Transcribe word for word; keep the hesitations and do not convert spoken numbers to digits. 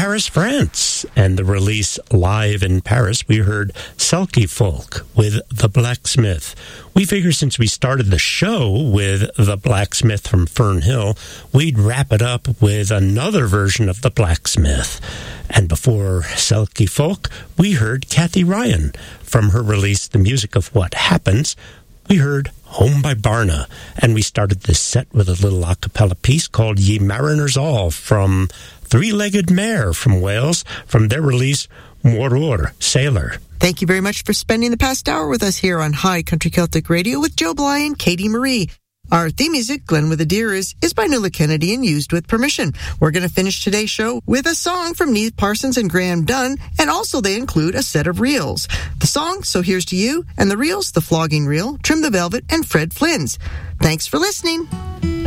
Paris, France. And the release Live in Paris, we heard Selkie Folk with The Blacksmith. We figure since we started the show with The Blacksmith from Fern Hill, we'd wrap it up with another version of The Blacksmith. And before Selkie Folk, we heard Kathy Ryan. From her release, The Music of What Happens, we heard Home by Barna. And we started this set with a little a cappella piece called Ye Mariners All from Three-Legged Mare from Wales, from their release Moror, Sailor. Thank you very much for spending the past hour with us here on High Country Celtic Radio with Joe Bly and Katie Marie. Our theme music, Glen with the Deer, is, is by Nuala Kennedy and used with permission. We're going to finish today's show with a song from Niamh Parsons and Graham Dunn, and also they include a set of reels. The song, So Here's to You, and the reels, The Flogging Reel, Trim the Velvet, and Fred Flynn's. Thanks for listening.